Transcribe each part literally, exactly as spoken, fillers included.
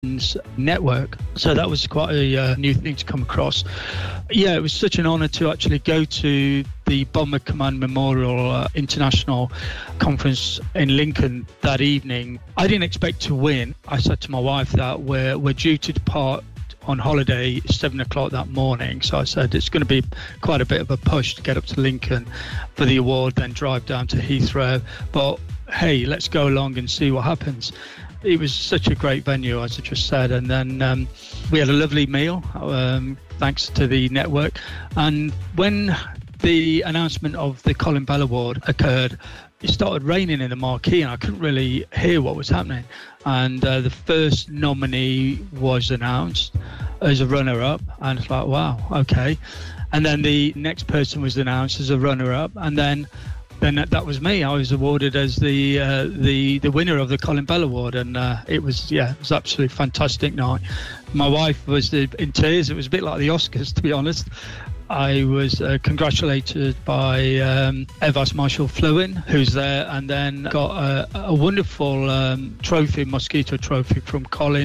network. So that was quite a uh, new thing to come across. Yeah, it was such an honour to actually go to the Bomber Command Memorial uh, International Conference in Lincoln that evening. I didn't expect to win. I said to my wife that we're, we're due to depart on holiday seven o'clock that morning. So I said it's going to be quite a bit of a push to get up to Lincoln for the award, then drive down to Heathrow. But hey, let's go along and see what happens. It was such a great venue, as I just said. And then um, we had a lovely meal, um, thanks to the network. And when the announcement of the Colin Bell Award occurred, it started raining in the marquee and I couldn't really hear what was happening. And uh, the first nominee was announced as a runner-up, and it's like, wow, okay. And then the next person was announced as a runner-up, and then then that, that was me. I was awarded as the uh, the the winner of the Colin Bell Award, and uh, it was yeah, it was absolutely fantastic night. My wife was in tears. It was a bit like the Oscars, to be honest. I was uh, congratulated by um, Air Vice Marshal Fluin, who's there, and then got a, a wonderful um, trophy, Mosquito Trophy from Colin.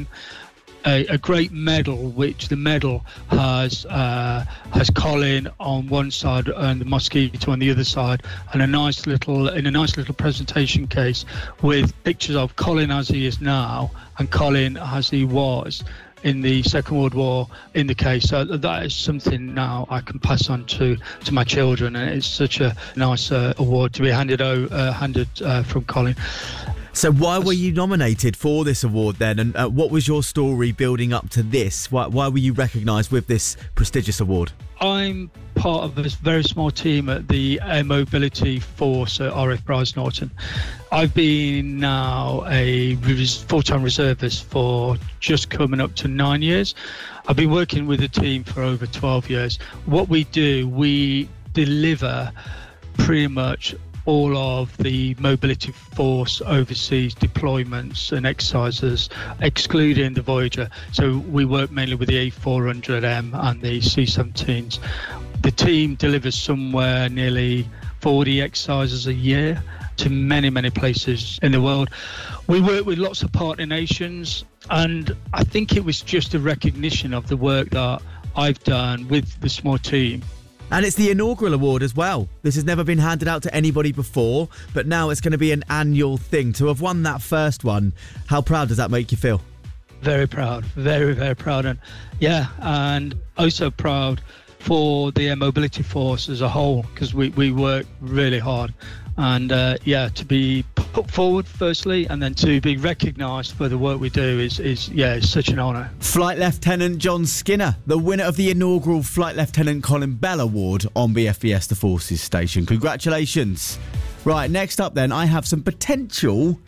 A, a great medal, which the medal has uh, has Colin on one side and the Mosquito on the other side, and a nice little in a nice little presentation case with pictures of Colin as he is now and Colin as he was in the Second World War in the case. So that is something now I can pass on to, to my children, and it's such a nice uh, award to be handed o- uh, handed uh, from Colin. So why were you nominated for this award then, and uh, what was your story building up to this? Why, why were you recognised with this prestigious award? I'm part of a very small team at the Air Mobility Force at R F Bryce Norton. I've been now a full-time reservist for just coming up to nine years. I've been working with the team for over twelve years. What we do, we deliver pretty much all of the Mobility Force overseas deployments and exercises, excluding the Voyager. So we work mainly with the A four hundred M and the C seventeens. The team delivers somewhere nearly forty exercises a year to many, many places in the world. We work with lots of partner nations, and I think it was just a recognition of the work that I've done with the small team. And it's the inaugural award as well. This has never been handed out to anybody before, but now it's going to be an annual thing. To have won that first one, how proud does that make you feel? Very proud, very, very proud. And yeah, and also proud for the Air Mobility Force as a whole, because we, we work really hard. And uh, yeah, to be put forward firstly, and then to be recognised for the work we do is, is yeah, it's such an honour. Flight Lieutenant John Skinner, the winner of the inaugural Flight Lieutenant Colin Bell Award on B F B S The Forces Station. Congratulations. Right, next up then, I have some potential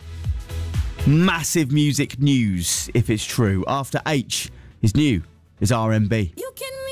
massive music news, if it's true. After H is new, is R and B. You can